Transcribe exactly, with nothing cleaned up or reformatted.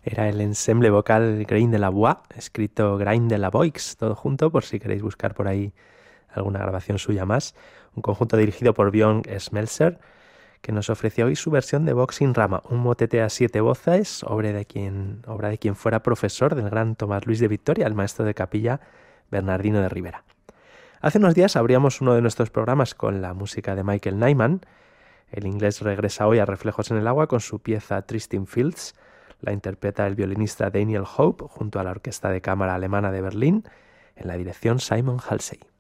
Era el ensemble vocal Grain de la Voix, escrito Grain de la Voix, todo junto, por si queréis buscar por ahí alguna grabación suya más. Un conjunto dirigido por Björn Smelser, que nos ofreció hoy su versión de Vox in Rama, un motete a siete voces, obra de quien, obra de quien fuera profesor del gran Tomás Luis de Victoria, el maestro de capilla Bernardino de Rivera. Hace unos días abríamos uno de nuestros programas con la música de Michael Nyman. El inglés regresa hoy a Reflejos en el Agua con su pieza Tristan Fields. La interpreta el violinista Daniel Hope junto a la Orquesta de Cámara Alemana de Berlín, en la dirección Simon Halsey.